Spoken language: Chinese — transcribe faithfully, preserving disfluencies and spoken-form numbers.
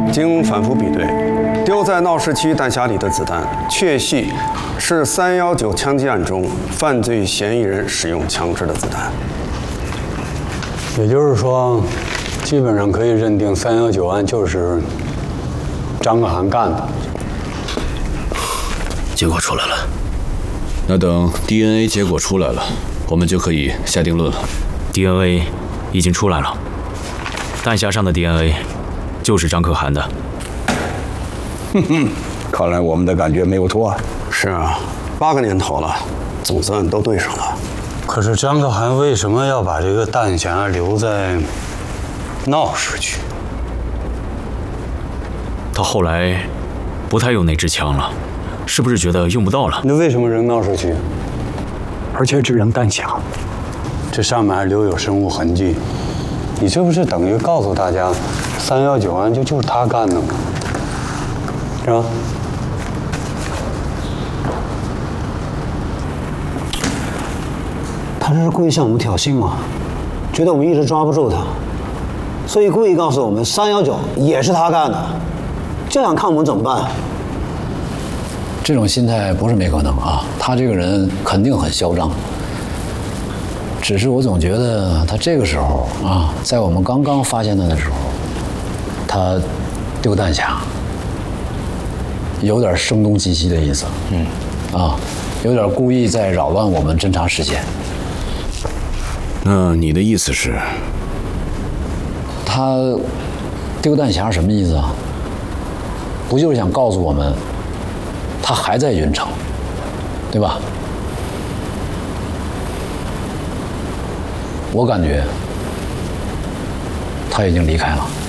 经反复比对，丢在闹市区弹匣里的子弹，确系是三一九枪击案中犯罪嫌疑人使用枪支的子弹。 也就是说，基本上可以认定三一九案就是张可涵干的。 结果出来了。 那等 D N A 结果出来了，我们就可以下定论了。 D N A 已经出来了，弹匣上的 D N A 就是张可涵的。 哼哼，看来我们的感觉没有错。 是啊，八个年头了，总算都对上了。 可是张可涵为什么要把这个弹匣留在闹市区？ 他后来不太用那支枪了，是不是觉得用不到了？ 那为什么扔闹市区？ 而且只扔弹匣， 这上面还留有生物痕迹，你这不是等于告诉大家，三一九案就就是他干的吗？是吧？ 他这是故意向我们挑衅吗？觉得我们一直抓不住他，所以故意告诉我们三一九也是他干的，这样看我们怎么办？ 这种心态不是没可能啊，他这个人肯定很嚣张。只是我总觉得他这个时候啊，在我们刚刚发现他的时候，他丢弹匣，有点声东击西的意思。嗯，啊，有点故意在扰乱我们侦查视线。 那你的意思是？ 他丢弹匣什么意思啊？不就是想告诉我们，他还在云城，对吧？我感觉他已经离开了。